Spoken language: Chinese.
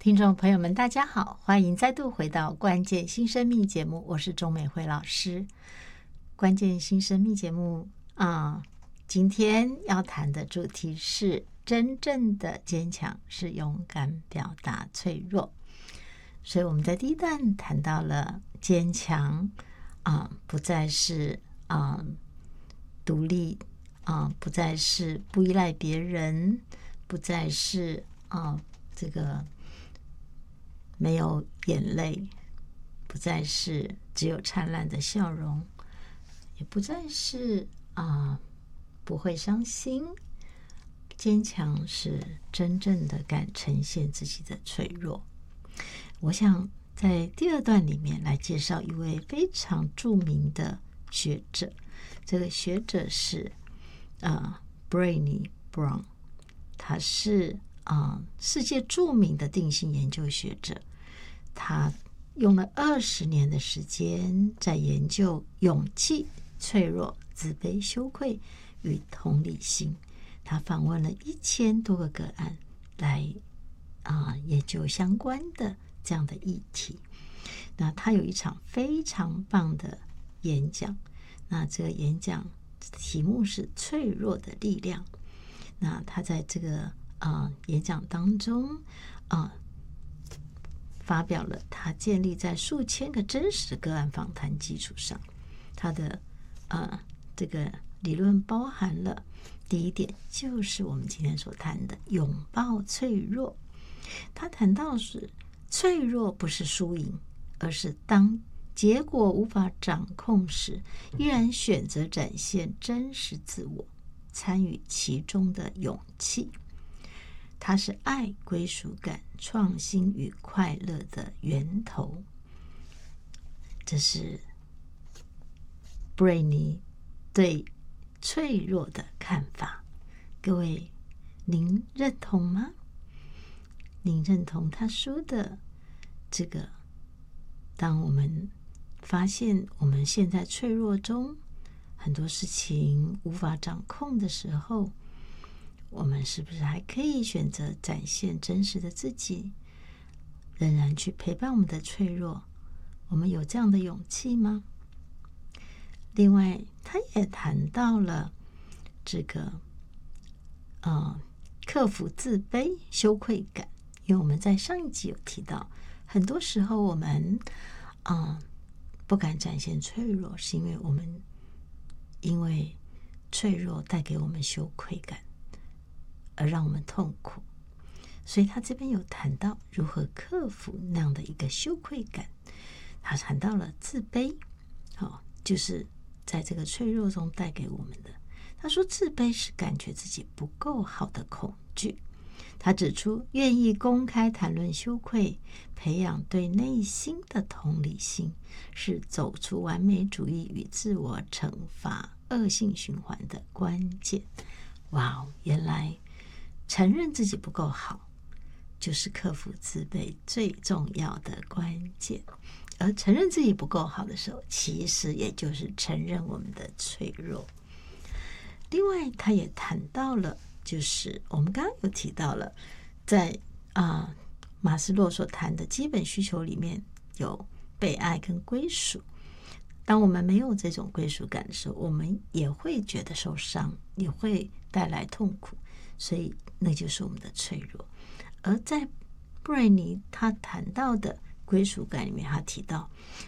听众朋友们，大家好，欢迎再度回到关键新生命节目，我是钟美惠老师。关键新生命节目今天要谈的主题是真正的坚强是勇敢表达脆弱。所以我们在第一段谈到了坚强不再是独立不再是不依赖别人，不再是这个没有眼泪，不再是只有灿烂的笑容，也不再是不会伤心。坚强是真正的敢呈现自己的脆弱。我想在第二段里面来介绍一位非常著名的学者，这个学者是Brené Brown， 他是世界著名的定性研究学者。他用了20年的时间在研究勇气、脆弱、自卑、羞愧与同理心。他访问了1000多个个案来研究相关的这样的议题。那他有一场非常棒的演讲，那这个演讲题目是脆弱的力量。那他在这个演讲当中发表了他建立在数千个真实个案访谈基础上，他的这个理论包含了第一点，就是我们今天所谈的拥抱脆弱。他谈到是脆弱不是输赢，而是当结果无法掌控时，依然选择展现真实自我，参与其中的勇气。它是爱、归属感、创新与快乐的源头。这是布瑞尼对脆弱的看法。各位，您认同吗？您认同他说的这个，当我们发现我们陷在脆弱中，很多事情无法掌控的时候，我们是不是还可以选择展现真实的自己，仍然去陪伴我们的脆弱？我们有这样的勇气吗？另外，他也谈到了这个克服自卑、羞愧感。因为我们在上一集有提到，很多时候我们不敢展现脆弱，是因为脆弱带给我们羞愧感，而让我们痛苦。所以他这边有谈到如何克服那样的一个羞愧感。他谈到了自卑，就是在这个脆弱中带给我们的。他说自卑是感觉自己不够好的恐惧。他指出，愿意公开谈论羞愧，培养对内心的同理心，是走出完美主义与自我惩罚恶性循环的关键。哇，原来承认自己不够好，就是克服自卑最重要的关键。而承认自己不够好的时候，其实也就是承认我们的脆弱。另外，他也谈到了，就是我们刚刚有提到了，在马斯洛所谈的基本需求里面有被爱跟归属。当我们没有这种归属感的时候，我们也会觉得受伤，也会带来痛苦，所以那就是我们的脆弱。而在布瑞尼他谈到的归属感里面，他提到